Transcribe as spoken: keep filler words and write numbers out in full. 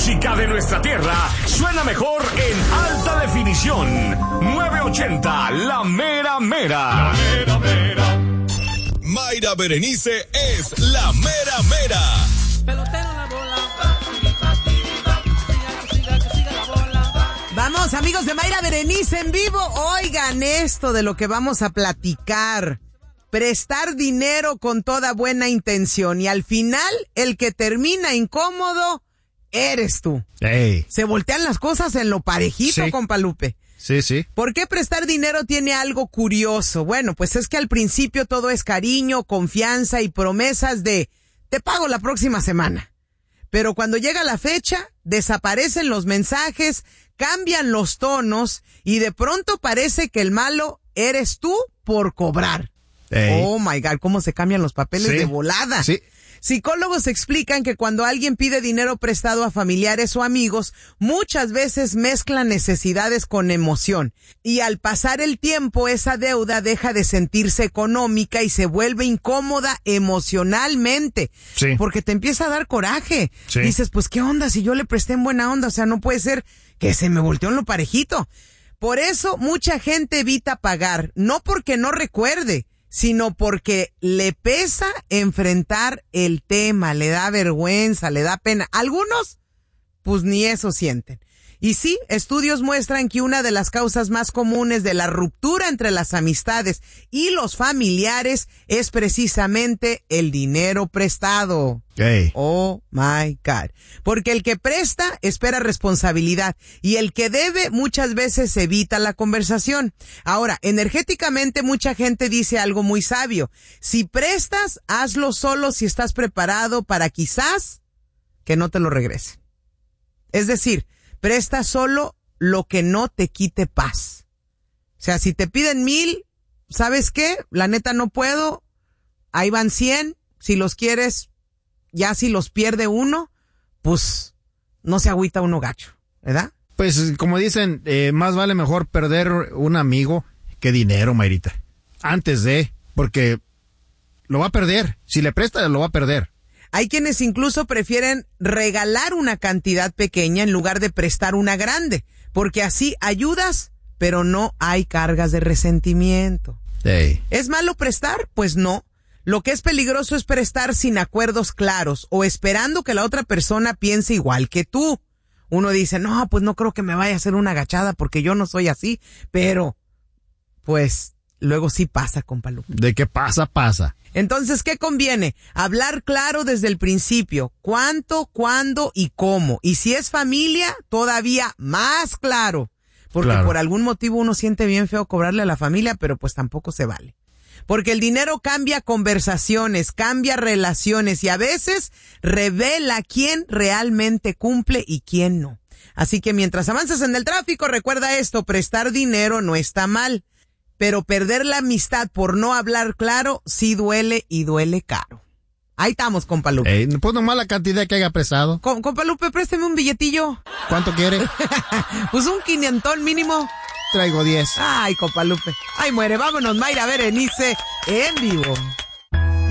música de nuestra tierra suena mejor en alta definición. nueve ochenta, La Mera Mera. La Mera Mera. Mayra Berenice es la Mera Mera. Pelotero la bola. Vamos, amigos de Mayra Berenice en vivo. Oigan esto de lo que vamos a platicar. Prestar dinero con toda buena intención y al final el que termina incómodo eres tú. Hey. Se voltean las cosas en lo parejito, Sí. compa Lupe. Sí, sí. ¿Por qué prestar dinero tiene algo curioso? Bueno, pues es que al principio todo es cariño, confianza y promesas de te pago la próxima semana. Pero cuando llega la fecha, desaparecen los mensajes, cambian los tonos y de pronto parece que el malo eres tú por cobrar. Hey. Oh my God, cómo se cambian los papeles Sí. de volada. Sí. Psicólogos explican que cuando alguien pide dinero prestado a familiares o amigos, muchas veces mezclan necesidades con emoción. Y al pasar el tiempo, esa deuda deja de sentirse económica y se vuelve incómoda emocionalmente. Sí. Porque te empieza a dar coraje. Sí. Dices, pues, ¿qué onda? Si yo le presté en buena onda, o sea, no puede ser que se me volteó en lo parejito. Por eso, mucha gente evita pagar, no porque no recuerde, sino porque le pesa enfrentar el tema, le da vergüenza, le da pena. Algunos, pues ni eso sienten. Y sí, estudios muestran que una de las causas más comunes de la ruptura entre las amistades y los familiares es precisamente el dinero prestado. Hey. Oh my God. Porque el que presta espera responsabilidad y el que debe muchas veces evita la conversación. Ahora, energéticamente mucha gente dice algo muy sabio. Si prestas, hazlo solo si estás preparado para quizás que no te lo regresen. Es decir, presta solo lo que no te quite paz. O sea, si te piden mil, ¿sabes qué? La neta no puedo. Ahí van cien. Si los quieres, ya si los pierde uno, pues no se agüita uno gacho, ¿verdad? Pues como dicen, eh, más vale mejor perder un amigo que dinero, Mayrita. Antes de, porque lo va a perder. Si le presta, lo va a perder. Hay quienes incluso prefieren regalar una cantidad pequeña en lugar de prestar una grande, porque así ayudas, pero no hay cargas de resentimiento. Hey. ¿Es malo prestar? Pues no. Lo que es peligroso es prestar sin acuerdos claros o esperando que la otra persona piense igual que tú. Uno dice, no, pues no creo que me vaya a hacer una agachada porque yo no soy así, pero pues luego sí pasa, compa Lu. De qué pasa, pasa. Entonces, ¿qué conviene? Hablar claro desde el principio. ¿Cuánto, cuándo y cómo? Y si es familia, todavía más claro. Porque Claro. por algún motivo uno siente bien feo cobrarle a la familia, pero pues tampoco se vale. Porque el dinero cambia conversaciones, cambia relaciones y a veces revela quién realmente cumple y quién no. Así que mientras avances en el tráfico, recuerda esto, prestar dinero no está mal. Pero perder la amistad por no hablar claro sí duele y duele caro. Ahí estamos, compa Lupe. Hey, pues nomás la cantidad que haya prestado. Com- compa Lupe, présteme un billetillo. ¿Cuánto quiere? Pues un quinientón mínimo. Traigo diez. Ay, compa Lupe. Ay, muere, vámonos, Mayra Berenice en vivo.